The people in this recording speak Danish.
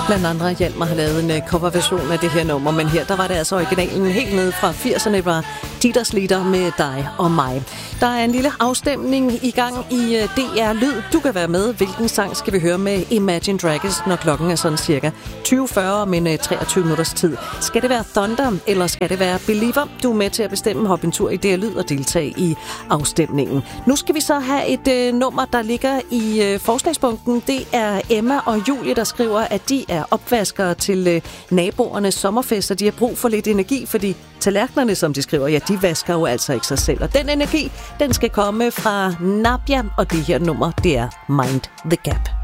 Blandt andre Hjalmar har lavet en coverversion af det her nummer, men her der var det altså originalen helt nede fra 80'erne, var Dieters Lieder med dig og mig. Der er en lille afstemning i gang i DR Lyd. Du kan være med. Hvilken sang skal vi høre med Imagine Dragons, når klokken er sådan cirka 20:40 om en 23 minutters tid? Skal det være Thunder, eller skal det være Believer? Du er med til at bestemme. Hop en tur i DR Lyd og deltage i afstemningen. Nu skal vi så have et nummer, der ligger i forslagspunkten. Det er Emma og Julie, der skriver, at de er opvaskere til naboernes sommerfester. De har brug for lidt energi, fordi tallerkenerne, som de skriver, ja, de vasker jo altså ikke sig selv. Og den energi, den skal komme fra Nabia, og det her nummer, det er Mind the Gap.